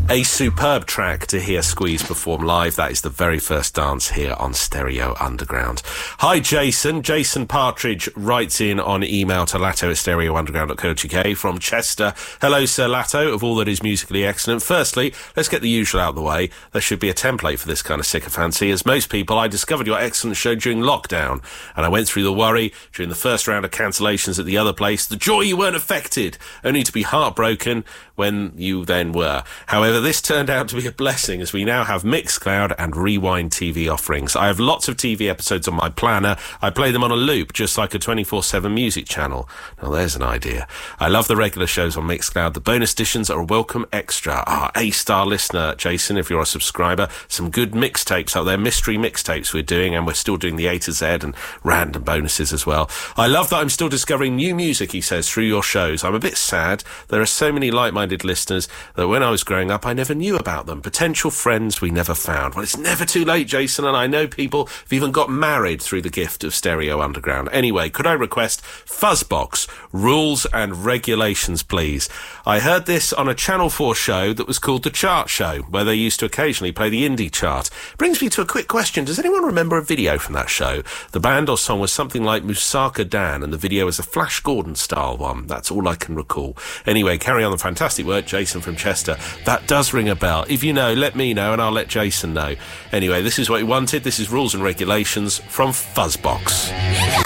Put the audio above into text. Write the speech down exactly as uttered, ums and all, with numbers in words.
A superb track to hear Squeeze perform live. That is the very first dance here on Stereo Underground. Hi, Jason. Jason Partridge writes in on email to Latto at stereo underground dot co dot uk from Chester. Hello, Sir Latto, of all that is musically excellent. Firstly, let's get the usual out of the way. There should be a template for this kind of sycophancy. As most people, I discovered your excellent show during lockdown, and I went through the worry during the first round of cancellations at the other place. The joy you weren't affected, only to be heartbroken when you then were. However, this turned out to be a blessing, as we now have Mixcloud and Rewind T V offerings. I have lots of T V episodes on my planner. I play them on a loop, just like a twenty-four seven music channel. Now, there's an idea. I love the regular shows on Mixcloud. The bonus editions are a welcome extra. Ah, A-star listener, Jason, if you're a subscriber. Some good mixtapes out there, mystery mixtapes we're doing, and we're still doing the A to Z and random bonuses as well. I love that I'm still discovering new music, he says, through your shows. I'm a bit sad. There are so many like-minded listeners that when I was growing up I never knew about them. Potential friends we never found. Well, it's never too late, Jason, and I know people have even got married through the gift of Stereo Underground. Anyway, could I request Fuzzbox, Rules and Regulations, please? I heard this on a Channel four show that was called The Chart Show, where they used to occasionally play the indie chart. Brings me to a quick question. Does anyone remember a video from that show? The band or song was something like Musaka Dan, and the video was a Flash Gordon style one. That's all I can recall. Anyway, carry on the fantastic work, Jason from Chester. That does ring a bell. If you know, let me know and I'll let Jason know. Anyway, this is what he wanted. This is Rules and Regulations from Fuzzbox.